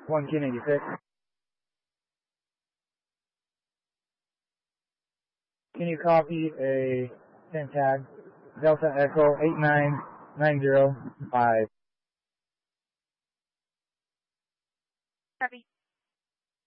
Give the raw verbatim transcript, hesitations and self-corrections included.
one Q eighty-six. Can you copy a ten tag Delta Echo eight nine nine zero five? Copy.